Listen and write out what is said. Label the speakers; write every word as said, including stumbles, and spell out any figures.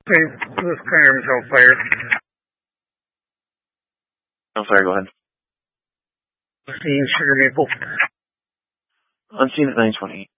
Speaker 1: Hey, this Conyers Hellfire.
Speaker 2: I'm sorry, go ahead.
Speaker 1: Unseen Sugar Maple.
Speaker 2: Unseen at nine twenty.